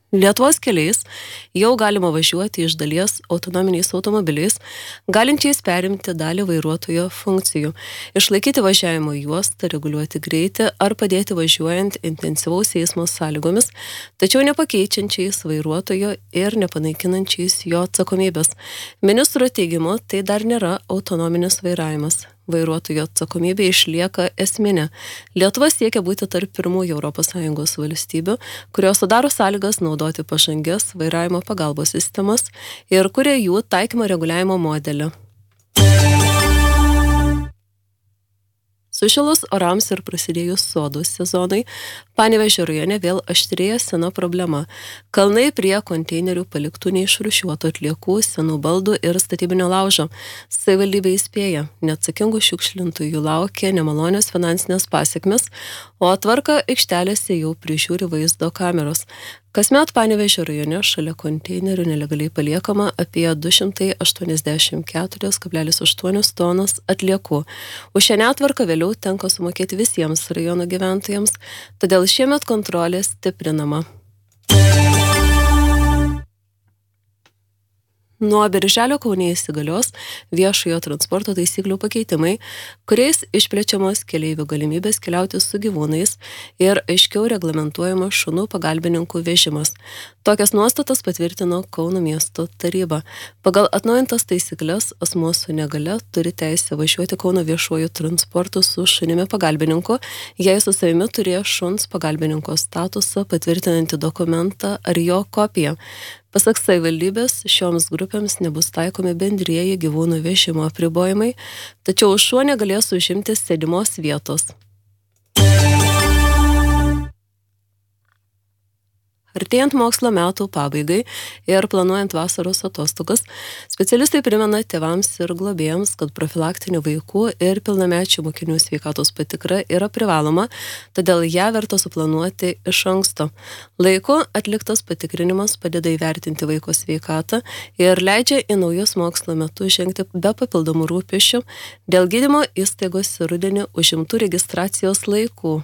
Lietuvos keliais jau galima važiuoti iš dalies autonominiais automobiliais, galinčiais perimti dalį vairuotojo funkcijų, išlaikyti važiavimo juostą, reguliuoti greitį ar padėti važiuojant intensyvaus eismo sąlygomis, tačiau nepakeičiančiais vairuotojo ir nepanaikinančiais jo atsakomybės. Ministro teigimu, tai dar nėra autonominis vairavimas. Vairuotojo atsakomybė išlieka esminė. Lietuva siekia būti tarp pirmųjų ES valstybių, kurios sudaro sąlygas naudoti pažangias vairavimo pagalbos sistemas ir kuria jų taikymo reguliavimo modelį. Sušilus orams ir prasidėjus sodų sezonui, Panevėžio rajone vėl aštrėja sena problema. Kalnai prie konteinerių paliktų neišrūšiuotų atliekų, senų baldų ir statybinio laužo. Savivaldybė įspėja, neatsakingų šiukšlintojų laukia nemalonios finansinės pasekmės, o tvarką aikštelėse jau prižiūri vaizdo kameros. Kasmet Panevėžio rajone šalia konteinerių nelegaliai paliekama apie 284,8 tonas atliekų. Už šią netvarką vėliau tenka sumokėti visiems rajono gyventojams, todėl šiemet kontrolė stiprinama. Nuo birželio Kaune įsigalios viešojo transporto taisyklių pakeitimai, kuriais išplečiamos keleivių galimybės keliauti su gyvūnais ir aiškiau reglamentuojamas šunų pagalbininkų vežimas. Tokias nuostatas patvirtino Kauno miesto taryba. Pagal atnaujintas taisyklės asmuo su negale turi teisę važiuoti Kauno viešuoju transportu su šunimi pagalbininku, jei su savimi turėjo šuns pagalbininko statusą patvirtinantį dokumentą ar jo kopiją. Pasak savivaldybės, šioms grupėms nebus taikomi bendrieji gyvūnų vežimo apribojimai, tačiau šuo negalės užimti sėdimos vietos. Artėjant mokslo metų pabaigai ir planuojant vasaros atostogas, specialistai primena tėvams ir globėjams, kad profilaktinių vaikų ir pilnamečių mokinių sveikatos patikra yra privaloma, todėl ją verta suplanuoti iš anksto. Laiku atliktas patikrinimas padeda įvertinti vaiko sveikatą ir leidžia į naujus mokslo metus žengti be papildomų rūpesčių dėl gydymo įstaigos rudenį užimtų registracijos laikų.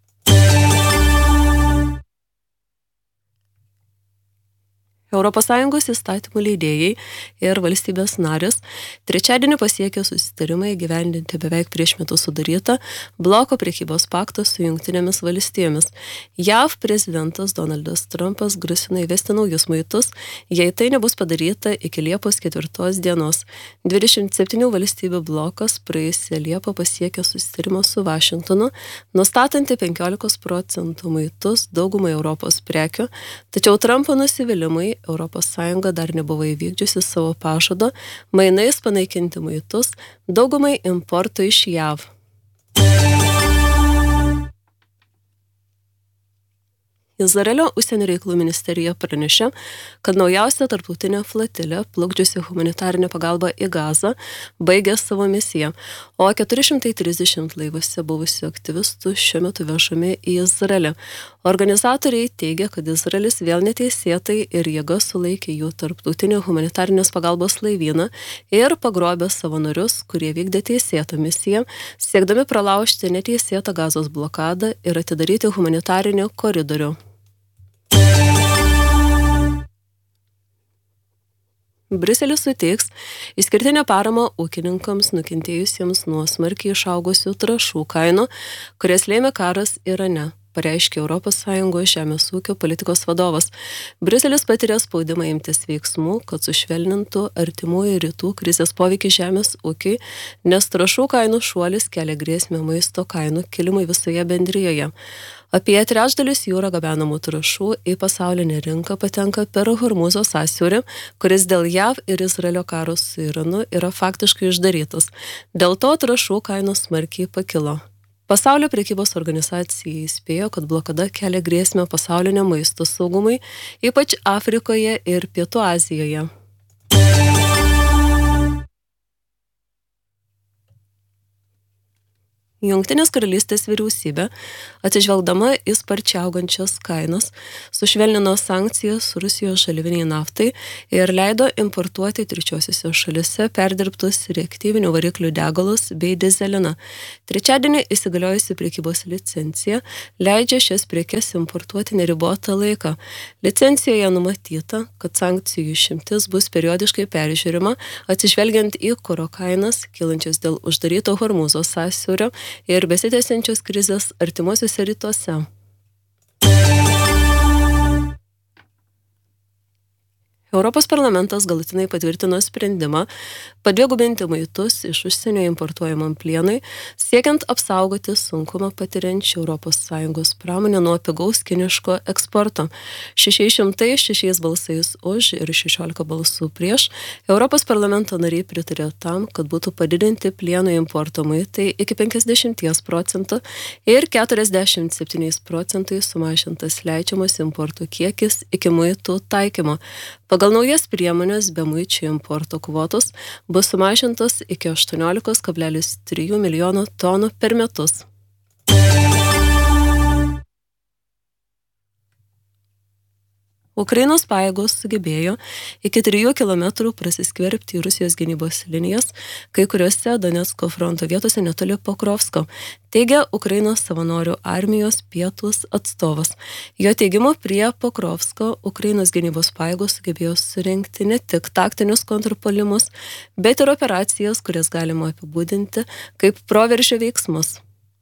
ES įstatymų leidėjai ir valstybės narės trečiadienį pasiekė susitarimą įgyvendinti beveik prieš metus sudarytą bloko prekybos paktą su Jungtinėmis valstijomis. JAV prezidentas Donaldas Trumpas grasina įvesti naujus muitus, jei tai nebus padaryta iki Liepos 4 dienos. 27 valstybių blokas praėjusią Liepą pasiekė susitarimą su Vašingtonu, nustatantį 15% muitus daugumai Europos prekių, tačiau Trumpo nusivylimai ES dar nebuvo įvykdžiusi savo pažado mainais panaikinti muitus daugumai importo iš JAV. Izraelio užsienio reikalų ministerija pranešė, kad naujausia tarptautinė flotilė, plukdžiusi humanitarinę pagalbą į Gazą, baigė savo misiją, o 430 laivuose buvusių aktyvistų šiuo metu vežami į Izraelį. Organizatoriai teigia, kad Izraelis vėl neteisėtai ir jėga sulaikė jų tarptautinį humanitarinės pagalbos laivyną ir pagrobė savanorius, kurie vykdė teisėtą misiją, siekdami pralaužti neteisėtą Gazos blokadą ir atidaryti humanitarinį koridorių. Briuselis suteiks išskirtinę paramą ūkininkams nukentėjusiems nuo smarkiai išaugusių trąšų kainų, kurias lėmė karas Irane, pareiškė ES žemės ūkio politikos vadovas. Briuselis patiria spaudimą imtis veiksmų, kad sušvelnintų artimųjų rytų krizės poveikį žemės ūkiui, nes trąšų kainų šuolis kelia grėsmę maisto kainų kilimui visoje bendrijoje. Apie trečdalis jūra gabenamų trąšų į pasaulinę rinką patenka per Hormūzo sąsiaurį, kuris dėl JAV ir Izraelio karo su Iranu yra faktiškai uždarytas. Dėl to trąšų kainos smarkiai pakilo. Pasaulio prekybos organizacija įspėjo, kad blokada kelia grėsmę pasauliniam maisto saugumui, ypač Afrikoje ir Pietų Azijoje. Jungtinės karalystės vyriausybė, atsižvelgdama į sparčiai augančias kainas, sušvelnino sankcijas Rusijos žaliaviniai naftai ir leido importuoti trečiosiose šalise perdirbtus reaktyvinių variklių degalus bei dizeliną. Trečiadienį įsigaliojusi prekybos licencija leidžia šias prekes importuoti neribotą laiką. Licencijoje numatyta, kad sankcijų išimtis bus periodiškai peržiūrima, atsižvelgiant į kuro kainas, kylančias dėl uždaryto Hormūzo sąsiaurio ir besitęsiančios krizės artimuosiuose rytuose. Europos parlamentas galutinai patvirtino sprendimą padvigubinti muitus iš užsienio importuojamam plienui, siekiant apsaugoti sunkumą patiriančią ES pramonę nuo pigaus kiniško eksporto. 606 balsais už ir 16 balsų prieš Europos parlamento nariai pritarė tam, kad būtų padidinti plieno importo muitai iki 50% ir 47% sumažintas leidžiamas importo kiekis iki muitų taikymo. Pagal naujas priemonės bemuičių importo kvotos bus sumažintos iki 18,3 milijono tonų per metus. Ukrainos pajėgos sugebėjo iki 3 km prasiskverbti į Rusijos gynybos linijas, kai kuriuose Donecko fronto vietose netoli Pokrovsko, teigia Ukrainos savanorių armijos pietus atstovas. Jo teigimu, prie Pokrovsko Ukrainos gynybos pajėgos sugebėjo surengti ne tik taktinius kontrpuolimus, bet ir operacijas, kurias galima apibūdinti kaip proveržio veiksmus.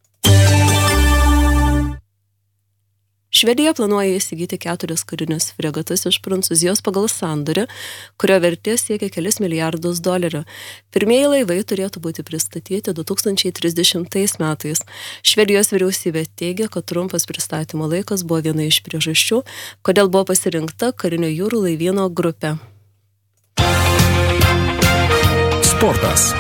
Švedija planuoja įsigyti 4 karinius fregatus iš Prancūzijos pagal sandorį, kurio vertė siekia kelis milijardus dolerių. Pirmieji laivai turėtų būti pristatyti 2030 metais. Švedijos vyriausybė teigia, kad trumpas pristatymo laikas buvo viena iš priežasčių, kodėl buvo pasirinkta karinio jūrų laivyno grupė. Sportas.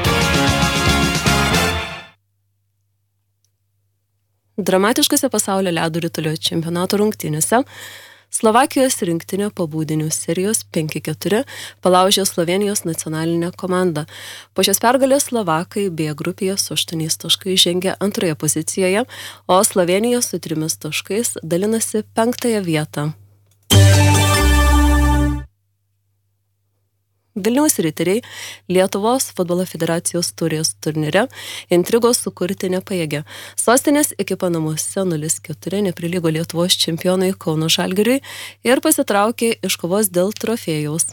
Dramatiškose pasaulio ledo ritulio čempionato rungtynėse Slovakijos rinktinė po baudinių serijos 5-4 palaužė Slovėnijos nacionalinę komandą. Po šios pergalės slovakai B grupėje su 8 taškais žengė antroje pozicijoje, o Slovėnija su 3 taškais dalinasi 5 vietą. Vilniaus riteriai Lietuvos futbolo federacijos taurės turnyre intrigos sukurti nepajėgė. Sostinės ekipa namuose 0-4 neprilygo Lietuvos čempionui Kauno Žalgiriui ir pasitraukė iš kovos dėl trofėjaus.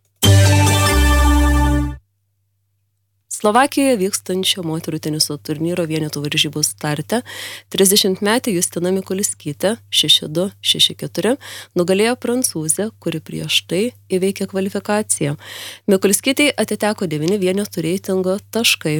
Slovakijoje vykstančio moterų teniso turnyro vienetų varžybų starte 30-metė Justina Mikuliskytė 6-2, 6-4 nugalėjo prancūzę, kuri prieš tai įveikė kvalifikaciją. Mikuliskytei atiteko 9 vienetų reitingo taškai.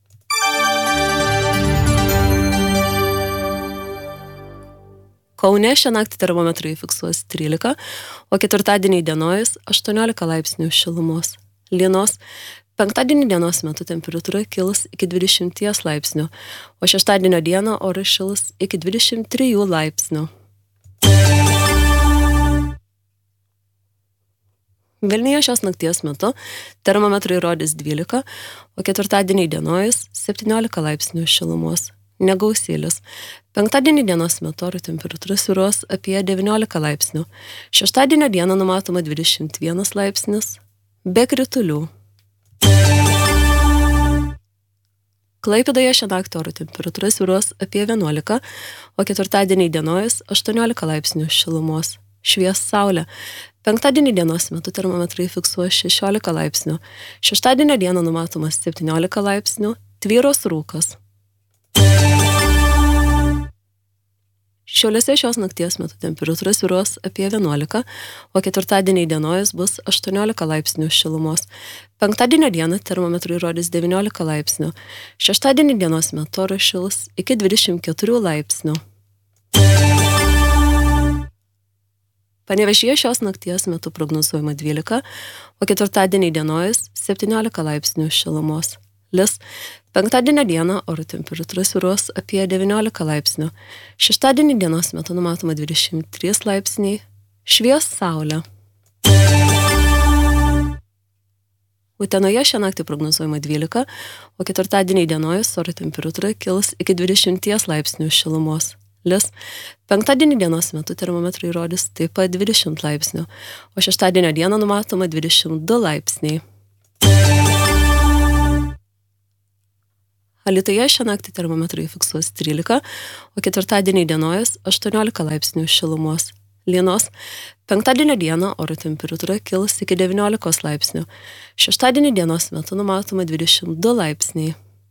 Kaune šią naktį termometrai fiksuos 13, o ketvirtadienį įdienojus 18 laipsnių šilumos. Lynos. Penktadienį dienos metu temperatūra kils iki 20 laipsnių, o šeštadienio dieną oras šils iki 23 laipsnių. Vilniuje šios nakties metu termometrai rodys 12, o ketvirtadienį įdienojus 17 laipsnių šilumos. Negausėlis. Penktadienį dienos metu oro temperatūra svyruos apie 19 laipsnių. Šeštadienio dieną numatoma 21 laipsnis, be kritulių. Klaipėdoje šią naktį oro temperatūra svyruos apie 11, o ketvirtadienį įdienojus 18 laipsnių šilumos. Švies saulė. Penktadienį dienos metu termometrai fiksuos 16 laipsnių. Šeštadienio dieną numatomas 17 laipsnių, tvyros rūkas. Šiauliuose šios nakties metu temperatūra svyruos apie 11, o ketvirtadienį įdienojus bus 18 laipsnių šilumos. Penktadienio dieną termometrai rodys 19 laipsnių. Šeštadienį dienos metu oras šils iki 24 laipsnių. Panevėžyje šios nakties metu prognozuojama 12, o ketvirtadienį įdienojus 17 laipsnių šilumos. Lis. Penktadienio dieną oro temperatūra svyruos apie 19 laipsnių. Šeštadienį dienos metu numatoma 23 laipsniai. Švies saulė. Utenoje šią naktį prognozuojama 12, o ketvirtadienį dienojas oro temperatūra kils iki 20 laipsnių šilumos. Penktadienį dienos metu termometrai rodys taip pat 20 laipsnių, o šeštadienio dieną numatoma 22 laipsniai. Alytuje šią naktį termometrai fiksuos 13, o ketvirtadienį dienojas 18 laipsnių šilumos. Lienos. Penktadienio dieną oro temperatūra kils iki 19 laipsnių. Šeštadienį dienos metu numatoma 22 laipsniai.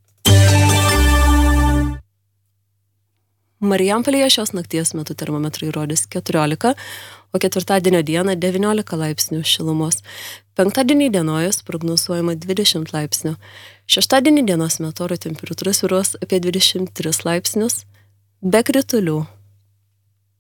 Marijampolėje šios nakties metu termometrai rodys 14, o ketvirtadienio dieną 19 laipsnių šilumos. Penktadienį dienojas prognozuojama 20 laipsnių. Šeštadienį dienos metu oro temperatūra svyruos apie 23 laipsnius, be kritulių.